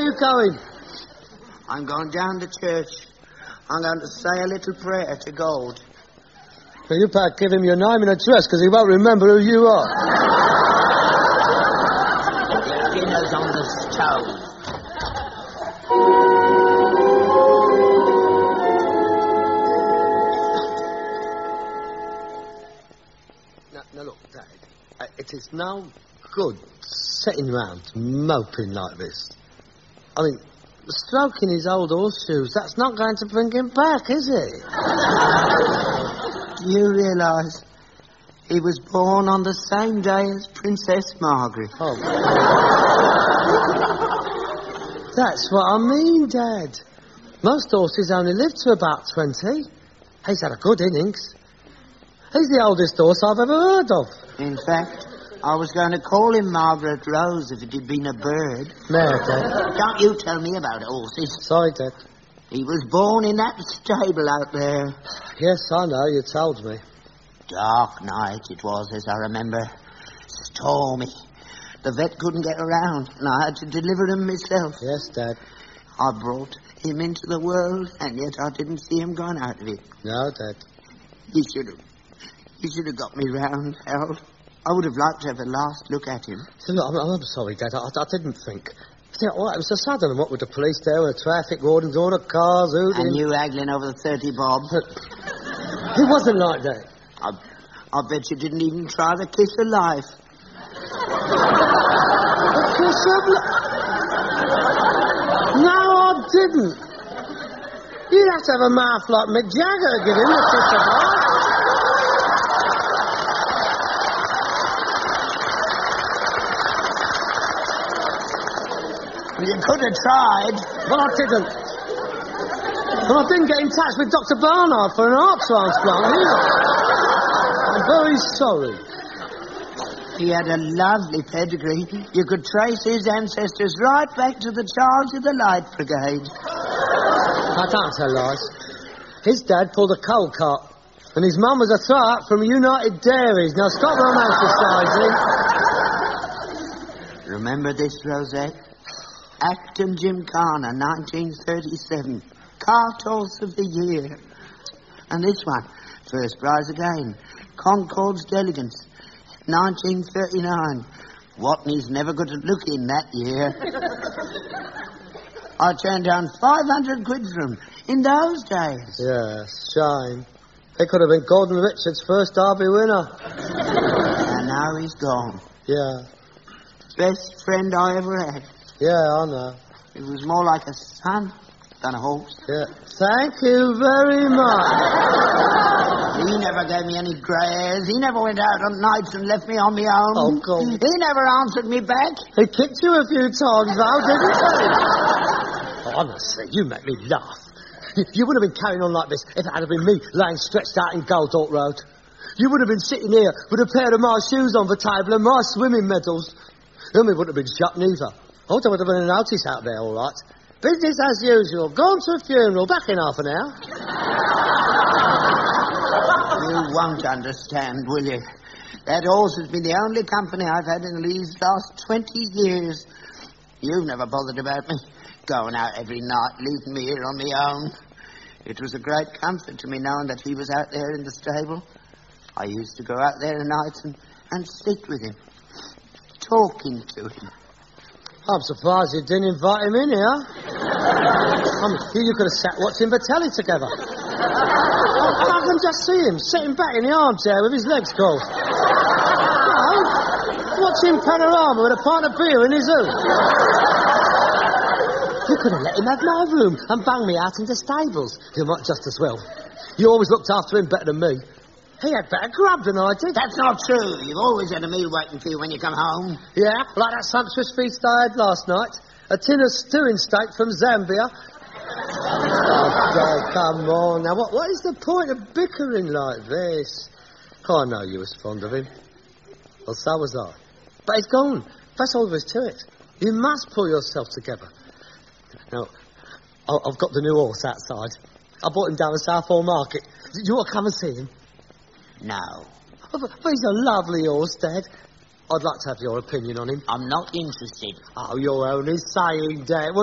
you going? I'm going down to church. I'm going to say a little prayer to God. Well, you better give him your name and address, because he won't remember who you are. Dinner's on the stove. Now look, Dad, it is no good sitting round moping like this. I mean, stroking his old horseshoes, that's not going to bring him back, is it? Do you realise he was born on the same day as Princess Margaret? Oh. That's what I mean, Dad. Most horses only live to about 20. He's had a good innings. He's the oldest horse I've ever heard of. In fact, I was going to call him Margaret Rose if it had been a bird. No, Dad. Don't you tell me about horses. Sorry, Dad. He was born in that stable out there. Yes, I know, you told me. Dark night it was, as I remember. Stormy. The vet couldn't get around, and I had to deliver him myself. Yes, Dad. I brought him into the world, and yet I didn't see him going out of it. No, Dad. You should have got me round, Harold. I would have liked to have a last look at him. Look, I'm sorry, Dad. I didn't think. See, all right, it was so sudden, and what with the police there, and the traffic wardens, all the cars, hooting. And you haggling over the 30 bob. It wasn't like that. I bet you didn't even try the kiss of life. The kiss of life? No, I didn't. You'd have to have a mouth like Mick Jagger to give him the kiss of life. You could have tried. Well, I didn't. And I didn't get in touch with Dr. Barnard for an heart transplant either. I'm very sorry. He had a lovely pedigree. You could trace his ancestors right back to the Charge of the Light Brigade. I don't tell lies. His dad pulled a coal cart, and his mum was a throw-up from United Dairies. Now, stop romanticising. Remember this, Rosette? Acton Gymkhana, 1937. Cart Horse of the Year. And this one, first prize again. Concord's Elegance, 1939. Watney's never got a look in that year. I turned down 500 quid for him in those days. Yes, shame. He could have been Gordon Richards' first Derby winner. And now he's gone. Yeah. Best friend I ever had. Yeah, I know. It was more like a son than a horse. Yeah. Thank you very much. He never gave me any grey hairs. He never went out on nights and left me on my own. Oh, God. He never answered me back. He kicked you a few times, though, didn't he? Honestly, you make me laugh. You would have been carrying on like this if it had been me laying stretched out in Goldort Road. You would have been sitting here with a pair of my shoes on the table and my swimming medals. And we wouldn't have been shut neither. Oh, there would have been a notice out there, all right. Business as usual. Gone to a funeral. Back in half an hour. You won't understand, will you? That horse has been the only company I've had in these last 20 years. You've never bothered about me. Going out every night, leaving me here on my own. It was a great comfort to me knowing that he was out there in the stable. I used to go out there at nights and sit with him, talking to him. I'm surprised you didn't invite him in here. You could have sat watching the telly together. I can just see him sitting back in the armchair with his legs crossed. Watching Panorama with a pint of beer in his own. You could have let him have my room and bung me out in the stables. You might just as well. You always looked after him better than me. He had better grub than I did. That's not true. You've always had a meal waiting for you when you come home. Yeah, like that sumptuous feast I had last night. A tin of stewing steak from Zambia. Oh, God, come on. Now, what is the point of bickering like this? Oh, I know you was fond of him. Well, so was I. But he's gone. That's all there is to it. You must pull yourself together. Now, I've got the new horse outside. I bought him down the Southall Market. Do you want to come and see him? No. Oh, but he's a lovely horse, Dad. I'd like to have your opinion on him. I'm not interested. Oh, you're only saying, Dad.